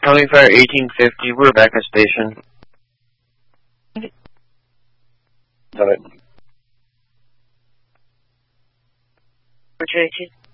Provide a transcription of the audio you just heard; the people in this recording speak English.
County Fire 1850, we're back at station. Got it. Roger 18.